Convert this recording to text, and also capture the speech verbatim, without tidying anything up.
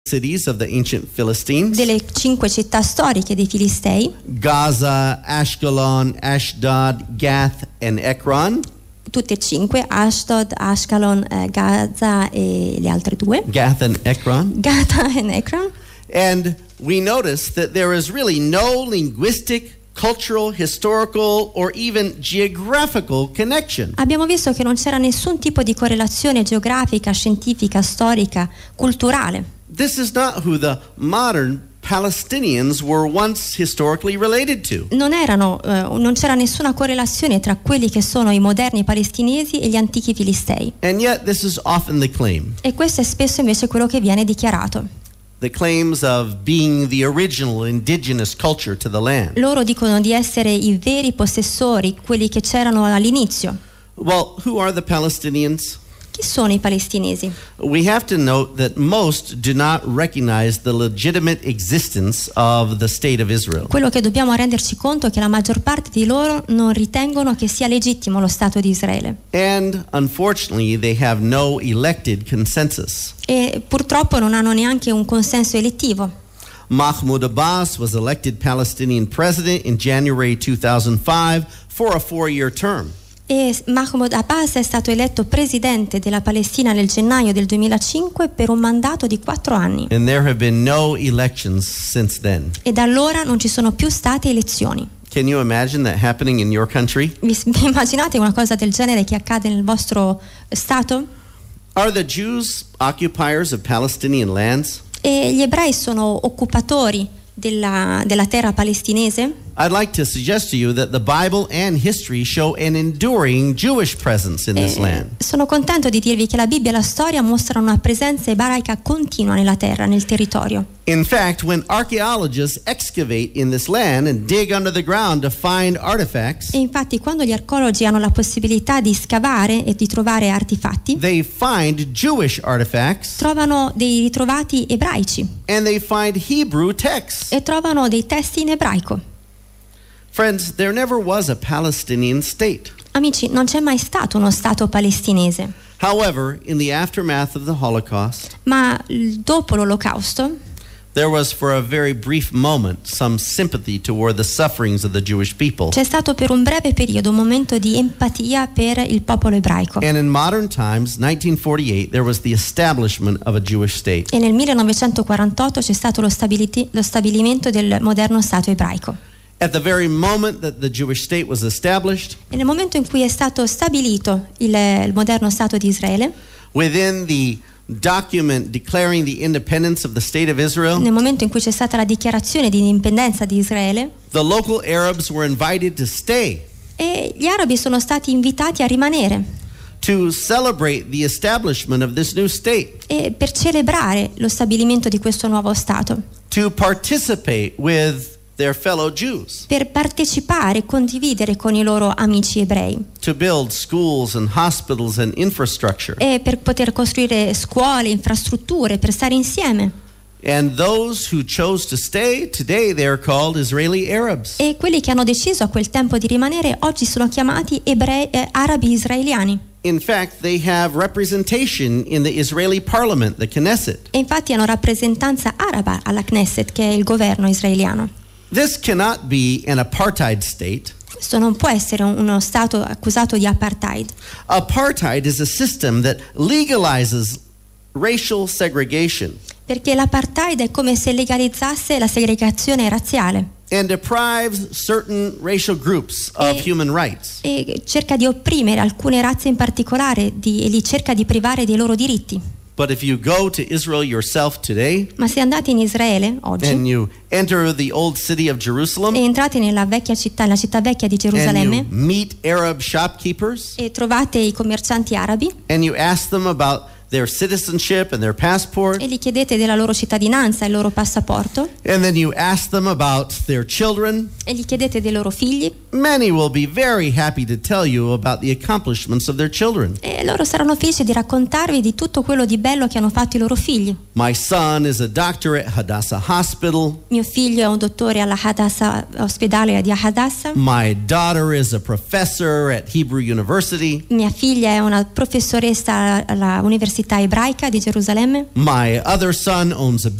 cities of the ancient Philistines. Delle cinque città storiche dei Filistei. Gaza, Ashkelon, Ashdod, Gath and Ekron. Tutte e cinque, Ashdod, Ashkelon, eh, Gaza e le altre due. Gath and Ekron. Gaza and Ekron. And we notice that there is really no linguistic, cultural, historical, or even geographical connection. Abbiamo visto che non c'era nessun tipo di correlazione geografica, scientifica, storica, culturale. This is not who the modern Palestinians were once historically related to. Non erano, eh, non c'era nessuna correlazione tra quelli che sono i moderni palestinesi e gli antichi filistei. And yet this is often the claim. E questo è spesso invece quello che viene dichiarato. The claims of being the original indigenous culture to the land. Loro dicono di essere i veri possessori, quelli che c'erano all'inizio. Well, who are the Palestinians? Chi sono i palestinesi? We have to note that most do not recognize the legitimate existence of the state of Israel. Quello che dobbiamo renderci conto è che la maggior parte di loro non ritengono che sia legittimo lo Stato di Israele. And unfortunately, they have no elected consensus. E purtroppo non hanno neanche un consenso elettivo. Mahmoud Abbas was elected Palestinian president in January two thousand five for a four-year term. E Mahmoud Abbas è stato eletto presidente della Palestina nel gennaio del duemilacinque per un mandato di quattro anni. And there have been no elections since then. E da allora non ci sono più state elezioni. Can you imagine that happening in your country? Vi, vi immaginate una cosa del genere che accade nel vostro stato? Are the Jews occupiers of Palestinian lands? E gli ebrei sono occupatori della, della terra palestinese? I'd like to suggest to you that the Bible and history show an enduring Jewish presence in this Eh, land. sono contento di dirvi che la Bibbia e la storia mostrano una presenza ebraica continua nella terra, nel territorio. In fact, when archaeologists excavate in this land and dig under the ground to find artifacts, E infatti quando gli archeologi hanno la possibilità di scavare e di trovare artefatti, they find Jewish artifacts trovano dei ritrovati ebraici and they find Hebrew texts. e trovano dei testi in ebraico. Friends, there never was a Palestinian state. Amici, non c'è mai stato uno Stato palestinese, However, in the aftermath of the Holocaust, ma l- dopo l'Olocausto there was for a very brief moment some sympathy toward the sufferings of the Jewish people. c'è stato per un breve periodo un momento di empatia per il popolo ebraico. And in modern times, nineteen forty-eight, there was the establishment of a Jewish state. E nel millenovecentoquarantotto c'è stato lo, stabiliti- lo stabilimento del moderno Stato ebraico. At the very moment that the Jewish state was established, E nel momento in cui è stato stabilito il, il moderno Stato di Israele, within the document declaring the independence of the state of Israel, nel momento in cui c'è stata la dichiarazione di indipendenza di Israele, the local Arabs were invited to stay e gli arabi sono stati invitati a rimanere to celebrate the establishment of this new state, e per celebrare lo stabilimento di questo nuovo Stato, to participate with their fellow Jews, per partecipare e condividere con i loro amici ebrei to build schools and hospitals and infrastructure. e per poter costruire scuole, infrastrutture, per stare insieme. And those who chose to stay, today they are called Israeli Arabs. E quelli che hanno deciso a quel tempo di rimanere oggi sono chiamati ebrei, eh, arabi israeliani. In fact, they have representation in the Israeli parliament, the Knesset. E infatti hanno rappresentanza araba alla Knesset, che è il governo israeliano. This cannot be an apartheid state. Questo non può essere un- uno Stato accusato di apartheid. Apartheid is a system that legalizes racial segregation Perché l'apartheid è come se legalizzasse la segregazione razziale and deprives certain racial groups of E- human rights. e cerca di opprimere alcune razze in particolare di- e li cerca di privare dei loro diritti. But if you go to Israel yourself today Ma se andate in Israele and oggi you enter the old city of Jerusalem e entrate nella vecchia città, nella città vecchia di and you Gerusalemme, meet Arab shopkeepers e trovate i commercianti arabi and you ask them about their citizenship and their passport, e gli chiedete della loro cittadinanza e il loro passaporto and then you ask them about their children, e gli chiedete dei loro figli, many will be very happy to tell you about the accomplishments of their children. e loro saranno felici di raccontarvi di tutto quello di bello che hanno fatto i loro figli. My son is a doctor at Hadassah Hospital. Mio figlio è un dottore alla Hadassah, ospedale di Hadassah. My daughter is a professor at Hebrew University. Mia figlia è una professoressa alla Università all'Università Ebraica di Gerusalemme. My other son owns a